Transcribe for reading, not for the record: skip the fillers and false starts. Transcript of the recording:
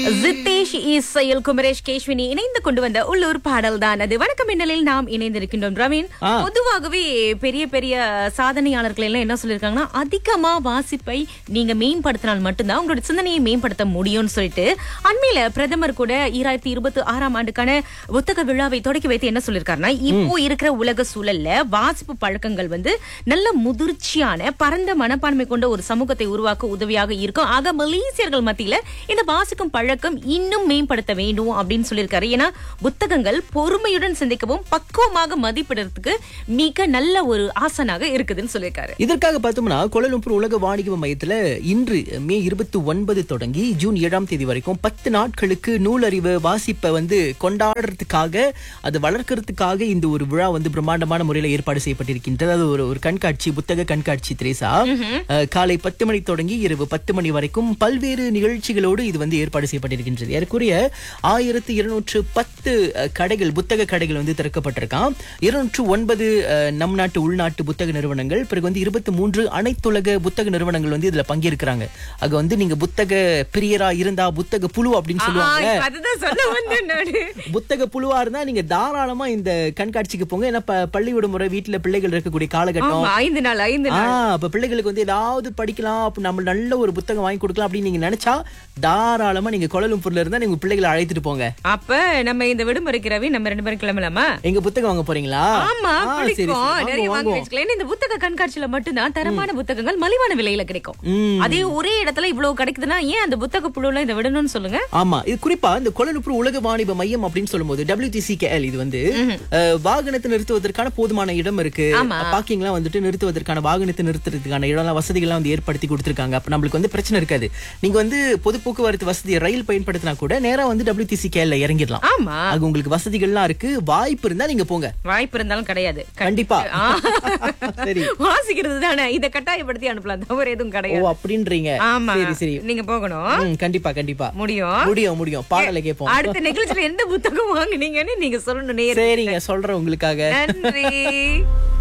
ஜித்தேஷ் இசையில் குமரேஷ் கேஷ்வினி இணைந்து கொண்டு வந்த உள்ளூர் பாடல் தான் அது. வணக்கம் மின்னலில் நாம் இணைந்திருக்கின்றோம். ரவீன், பொதுவாகவே பெரிய பெரிய சாதனையாளர்கள் எல்லாம் என்ன சொல்லிருக்காங்கன்னா, அதிகமா வாசிப்பை நீங்க மேம்படுத்தினால் மட்டும்தான் உங்களோட சிந்தனையை மேம்படுத்த முடியும்னு சொல்லிட்டு அண்மையில பிரதமர் கூட 2026ஆம் ஆண்டுக்கான புத்தக விழாவை தொடக்கி வைத்து என்ன சொல்லிருக்காருன்னா, இப்போ இருக்கிற உலக சூழல்ல வாசிப்பு பழக்கங்கள் நல்ல முதிர்ச்சியான பரந்த மனப்பான்மை கொண்ட ஒரு சமூகத்தை உருவாக்க உதவியாக இருக்கும். ஆக மலேசியர்கள் மத்தியில இந்த வாசிக்கும் பழக்கம் இன்னும் மேம்படுத்த வேண்டும் அப்படின்னு சொல்லியிருக்காரு. ஏன்னா புத்தகங்கள் பொறுமையுடன் சிந்திக்கவும் பக்குவமாக மதிப்பிடுறதுக்கு மிக நல்ல ஒரு ஆசனாக இருக்குதுன்னு சொல்லியிருக்காரு. இதற்காக பார்த்தோம்னா கோலாலம்பூர் உலக வாணிக மையத்துல இன்று மே 29 தொடங்கி ஜூன் 7ஆம் தேதி வரைக்கும் 10 நாட்களுக்கு நூலறிவு வாசிப்பை கொண்டாடுறதுக்காக, அதை வளர்க்கறதுக்காக இந்த ஒரு விழா பிரம்மாண்டமான முறையில் ஏற்பாடு செய்யப்பட்டிருக்கின்றது. அது ஒரு கண்காட்சி, புத்தக கண்காட்சி திரேசா. காலை 10 மணி தொடங்கி இரவு 10 மணி வரைக்கும் பல்வேறு நிகழ்ச்சிகளோடு இது ஏற்பாடு செய்யப்பட்டிருக்கின்றது. ஏறக்குறைய 1210 கடைகள், புத்தக கடைகள் திறக்கப்பட்டிருக்கான். 209 நம் நாட்டு உள்நாட்டு புத்தக நிறுவனங்கள், பிறகு 23 அனைத்துலக புத்தக நிறுவனங்கள் இதுல பங்கேற்கிறாங்க. அங்க நீங்க புத்தக பிரியரா இருந்தா புத்தக புழு அப்படின்னு சொல்லுவாங்க. புத்தக புழுவா இருந்தா நீங்க தாராளமா இந்த கண்காட்சிக்கு போங்க. ஏன்னா பள்ளி விடுமுறை, வீட்டுல பிள்ளைகள் இருக்கக்கூடிய காலகட்டம், 5 நாள் அப்ப பிள்ளைகளுக்கு ஏதாவது படிக்கலாம், நம்ம நல்ல ஒரு புத்தகம் வாங்கி கொடுக்கலாம் அப்படின்னு நீங்க நினைச்சா தாராளமா நீங்க கோலாலம்பூர்ல இருந்தா நீங்க பிள்ளைகளை அழைத்துட்டு போங்க. அப்ப நம்ம இந்த விடுமுறைக்கு ரவி நம்ம 2 பேரும் கிளம்பலாமா? எங்க புத்தகம் வாங்க போறீங்களா? ஆமா, நிறைய வாங்கி வச்சுக்கலாம். இந்த புத்தக கண்காட்சியில மட்டும்தான் தரமான புத்தகங்கள் மலிவான விலையில கிடைக்கும். அதே ஒரே இடத்துல இவ்வளவு கிடைக்குதுன்னா ஏன் அந்த புத்தக புழுல இதை விடணும்னு சொல்லுங்க. ஆமா, இது குறிப்பா இந்த கோலாலம்பூர் உலக வாணிப மையம் அப்படின்னு சொல்லும்போது WTCKL இது வாகனத்தை நிறுத்துவதற்கான போதுமான இடம் இருக்கு. பார்க்கிங்லாம் நிறுத்துவதற்கான, வாகனத்தை நிறுத்துறதுக்கான இடம் வசதிகள்லாம் ஏற்படுத்தி கொடுத்திருக்காங்க. அப்ப நம்மளுக்கு பிரச்சனை இருக்காது. நீங்க பொது போக்குவரத்து வசதி, ரயில் பயன்படுத்தினா கூட நேரா WTCKL இறங்கிடலாம். ஆமா, அது உங்களுக்கு வசதிகள்லாம் இருக்கு. வாய்ப்பு இருந்தா நீங்க போங்க. வாய்ப்பு இருந்தாலும் கிடையாது, கண்டிப்பா. சரி, வாசிக்கிறது தானே, இதை கட்டாயப்படுத்தி அனுப்பலாம், தவிர எதுவும் கிடையாது. அப்படின்றீங்க. சரி சரி, நீங்க போகணும். கண்டிப்பா கண்டிப்பா முடியும். பாடலை கேட்போம். அடுத்த நிகழ்ச்சியில எந்த புத்தகம் வாங்குனீங்கன்னு நீங்க சொல்லணும். சரிங்க, சொல்றேன் உங்களுக்காக. நன்றி.